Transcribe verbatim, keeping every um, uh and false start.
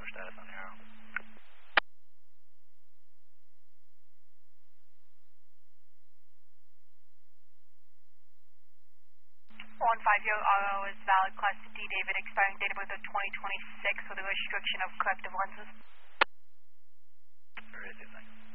for status on Arrow. one five zero R O is valid, Class D, David, expiring date of birth of twenty twenty-six with a restriction of corrective lenses. Very good, thanks.